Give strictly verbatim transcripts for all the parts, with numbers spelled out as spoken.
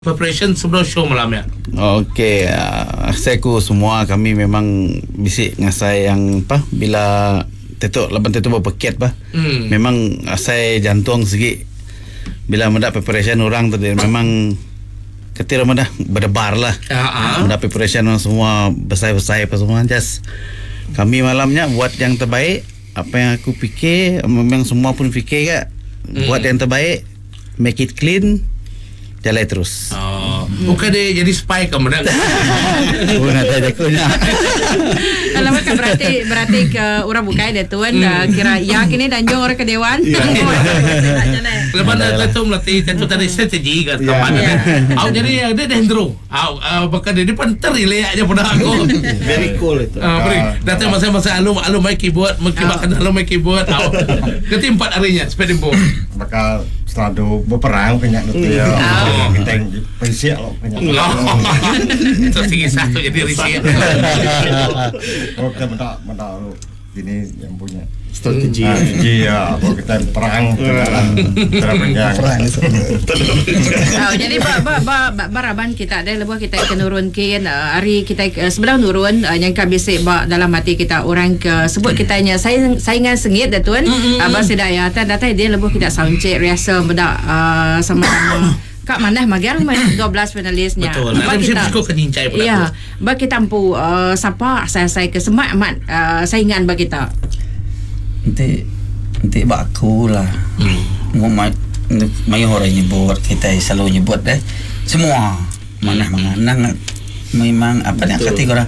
preparation sebelum show malam ya. Okey, uh, saya ku semua kami memang bisik dengan saya yang apa bila tetok laban tetok berpaket bah. Hmm. Memang uh, saya jantung sikit bila mendak preparation orang tadi memang ketir mendak berdebar lah. Uh-huh. Mendak preparation orang semua besar-besar apa semua just kami malamnya buat yang terbaik apa yang aku fikir memang semua pun fikir kan. Hmm. Buat yang terbaik, make it clean. Jalan terus. Oh, bukan dia jadi spy ke mana? Oh, nak ada kunya. Kalau macam berarti berarti ke orang bukai dia tuan dah kira ya kini dan jong orang ke dewan. Lepas dah tu melatih tentu tadi strategi kan kapan. Au jadi dia dendro. Au bakal dia pun terilek aja pada aku. Very cool itu. Ah, beri. Datang masa-masa alum alum main keyboard, mungkin makan alum main keyboard. Au. Ketimpat harinya sepeda board. Bakal selalu berperang banyak nanti ya. Kita risik loh banyak. Terus tinggi satu jadi risik. Oh kita mendak mendak ini yang punya Strategi. Iya, kalau kita perang terang perang itu. Oh, jadi ba ba ba baraban kita ada lepas kita akan nurunkan uh, hari kita uh, sebenarnya nurun uh, yang kami bisik ba dalam hati kita orang ke sebut kitanya saing saingan sengit dah tuan. Abang sedaya datang datang dia lepas kita sound check rehearsal benda uh, sama-sama Kak Manah magang dua belas finalisnya. Betul. Nah, kita suka keninjai pula. Ya, bagi kita mampu uh, siapa saya-saya ke semak amat uh, saingan bagi kita. Nanti nanti baku lah. Ngomong mai orang nyebut kita selalu nyebut deh. Semua Manah menganang memang apa nak kata orang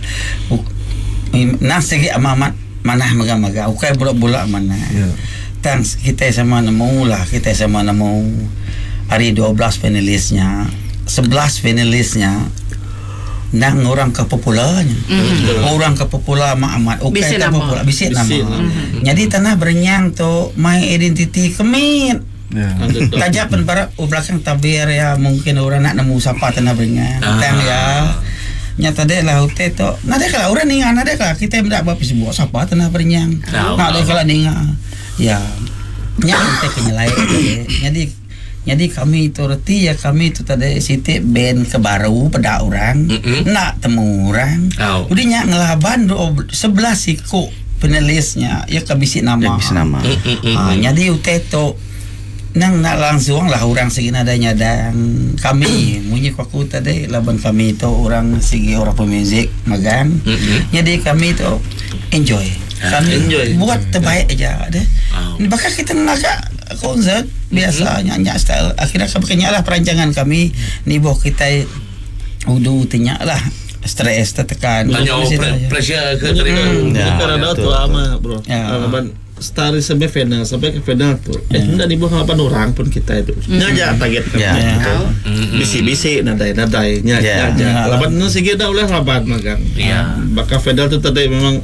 nak segi amat Manah maga-maga. Ukai bulat-bulat mana. Thanks kita sama nemu lah kita sama nemu hari dua belas finalisnya, sebelas finalisnya nang orang kepopularnya. Mm-hmm. Orang kepopular amat okay tak popular bisik nama. Mm-hmm. Jadi tanah berenyang tu my identity kemit. Yeah. Tajak pen barat oh, belakang tabir ya mungkin orang nak nemu siapa tanah berenyang. Ah. Tang ya. Nyata deh lah hotel tu. Nada kalau orang ningan nada kalau kita mendak buat sebuah siapa tanah berenyang. Nak ada kalau ningan. Ya. Nya kita kenyalai. Jadi Jadi kami itu reti ya kami itu tadi sitik band ke baru pada orang mm-hmm. nak temu orang. Oh. Udinya ngelaban sebelas siku finalisnya ya kabisi nama. Kabisi nama. Mm-hmm. Ha, jadi uteto nang nak langsung lah orang segi nadanya dan kami munyi aku tadi laban kami itu orang segi orang pemuzik magang. Mm-hmm. Jadi kami itu enjoy. Kami enjoy. Buat terbaik aja deh. Oh. Bahkan kita nak konsert biasa mm-hmm. nyanyi style akhirnya kebekenyalah perancangan kami ni boh kita udu tinyak lah stres tertekan banyak pre- pressure ke terima kerana tu lama bro laban start sampai final sampai ke final tu eh tidak di bawah delapan orang pun kita itu nyaja target bisi-bisi nadai-nadai nyaja laban nu sige dah oleh laban magang bakal final tu tadi memang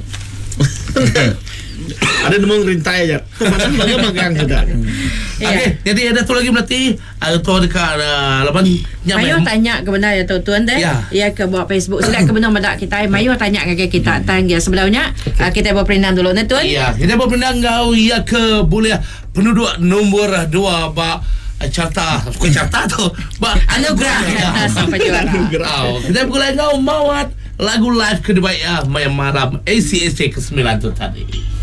ada demong rintai aja. Padahal magang magang sudah. Okey, jadi ada tu lagi berarti ada tu dekat lapan nyamai. Mayu tanya ke benar ya tuan deh. Ya ke buat Facebook sudah ke benar madak kita. Mayu tanya ke kita tang ya sebelumnya kita buat perindang dulu ni tuan. Ya, kita buat perindang kau ya ke boleh penduduk nombor dua ba carta, bukan carta tu. Ba anugerah sampai juara. Kita boleh kau mawat lagu live kedua ya malam A C S C ke sembilan tu tadi.